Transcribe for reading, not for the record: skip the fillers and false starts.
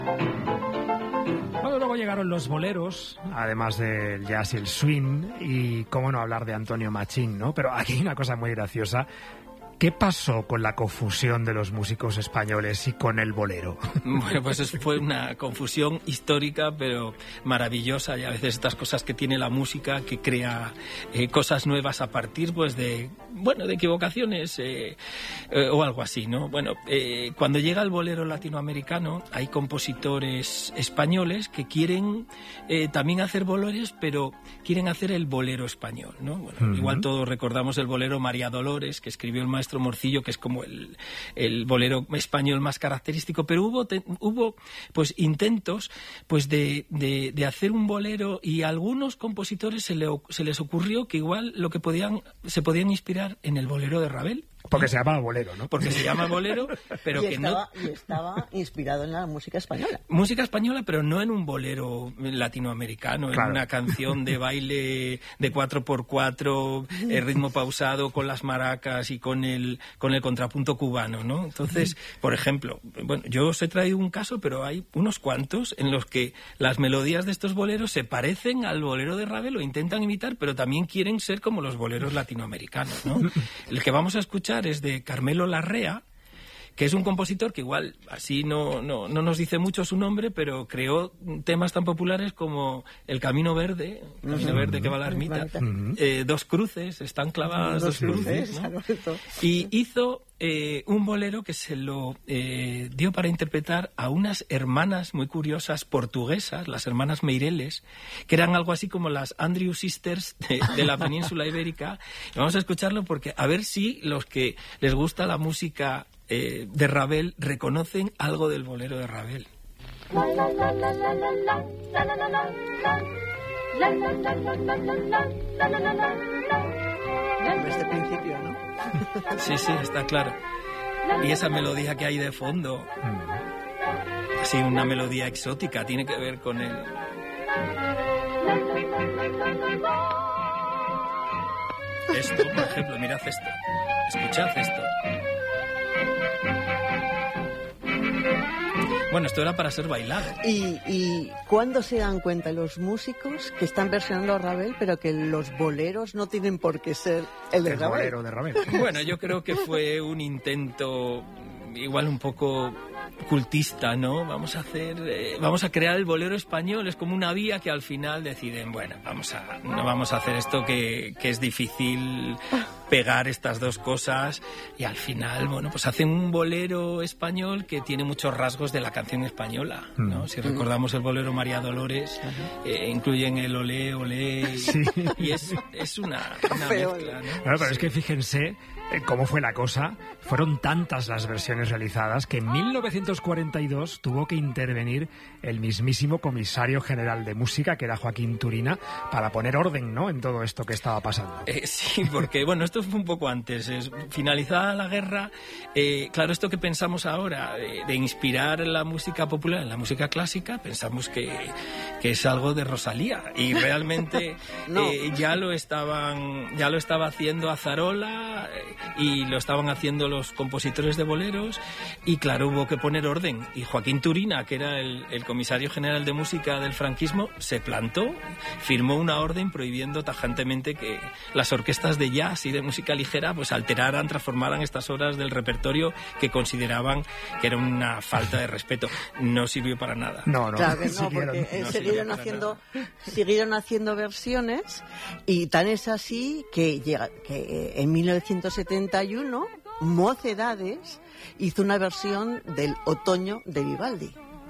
Bueno, luego llegaron los boleros, además del jazz y el swing, y cómo no hablar de Antonio Machín, ¿no? Pero aquí hay una cosa muy graciosa. ¿Qué pasó con la confusión de los músicos españoles y con el bolero? Bueno, pues eso fue una confusión histórica, pero maravillosa, y a veces estas cosas que tiene la música, que crea cosas nuevas a partir pues de equivocaciones o algo así, ¿no? Bueno, cuando llega el bolero latinoamericano, hay compositores españoles que quieren también hacer boleros, pero quieren hacer el bolero español, ¿no? Bueno, igual todos recordamos el bolero María Dolores, que escribió el maestro Morcillo, que es como el bolero español más característico, pero hubo pues intentos pues de hacer un bolero, y a algunos compositores se les ocurrió que igual se podían inspirar en el bolero de Ravel. Porque se llama bolero, ¿no? Porque se llama bolero, pero y estaba inspirado en la música española. Música española, pero no en un bolero latinoamericano, claro. En una canción de baile de 4x4, ritmo pausado, con las maracas y con el contrapunto cubano, ¿no? Entonces, por ejemplo, bueno, yo os he traído un caso, pero hay unos cuantos en los que las melodías de estos boleros se parecen al bolero de Ravel, lo intentan imitar, pero también quieren ser como los boleros latinoamericanos, ¿no? El que vamos a escuchar es de Carmelo Larrea, que es un compositor que igual así no nos dice mucho su nombre, pero creó temas tan populares como El Camino Verde, que va a la ermita, Dos cruces, están clavadas dos cruces, ¿no? Y hizo un bolero que se lo dio para interpretar a unas hermanas muy curiosas portuguesas, las hermanas Meireles, que eran algo así como las Andrew Sisters de la península ibérica. Y vamos a escucharlo porque a ver si los que les gusta la música de Ravel reconocen algo del bolero de Ravel. Desde el principio, ¿no? Sí, está claro. Y esa melodía que hay de fondo, así una melodía exótica, tiene que ver con el... Esto, por ejemplo, mirad esto. Escuchad esto. Bueno, esto era para ser bailado. ¿Y cuándo se dan cuenta los músicos que están versionando a Ravel, pero que los boleros no tienen por qué ser el de Ravel? Bolero de Ravel. Bueno, yo creo que fue un intento igual un poco cultista, ¿no? Vamos a crear el bolero español, es como una vía que al final deciden, bueno, no vamos a hacer esto que es difícil pegar estas dos cosas, y al final, bueno, pues hacen un bolero español que tiene muchos rasgos de la canción española, ¿no? Si recordamos el bolero María Dolores, incluyen el olé, olé, sí. Y es una mezcla, ¿no? Bueno, pero es que fíjense cómo fue la cosa. Fueron tantas las versiones realizadas que en 1942 tuvo que intervenir el mismísimo comisario general de música, que era Joaquín Turina, para poner orden, ¿no?, en todo esto que estaba pasando. Sí, porque, bueno, esto fue un poco antes. Finalizada la guerra, claro, esto que pensamos ahora, de inspirar la música popular en la música clásica, pensamos que es algo de Rosalía, y realmente no. ya lo estaba haciendo Azarola, y lo estaban haciendo los compositores de boleros, y claro, hubo que poner orden, y Joaquín Turina, que era el comisario general de música del franquismo, se plantó, firmó una orden prohibiendo tajantemente que las orquestas de jazz y de música ligera pues alteraran, transformaran estas obras del repertorio, que consideraban que era una falta de respeto. No sirvió para nada. No, claro que no, porque siguieron haciendo versiones, y tan es así que en 1971 Mocedades hizo una versión del Otoño de Vivaldi.